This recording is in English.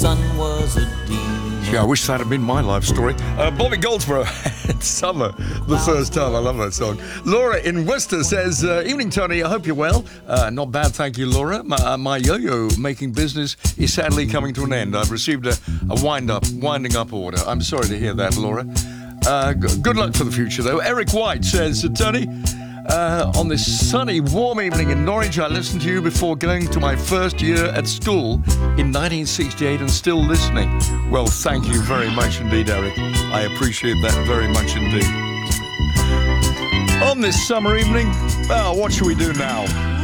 sun was a demon. Yeah, I wish that had been my life story. Bobby Goldsboro had Summer the first time. I love that song. Laura in Worcester says, evening, Tony. I hope you're well. Not bad, thank you, Laura. My yo-yo making business is sadly coming to an end. I've received a winding up order. I'm sorry to hear that, Laura. Good luck for the future, though. Eric White says, Tony, on this sunny, warm evening in Norwich, I listened to you before going to my first year at school in 1968 and still listening. Well, thank you very much indeed, Eric. I appreciate that very much indeed. On this summer evening, what shall we do now?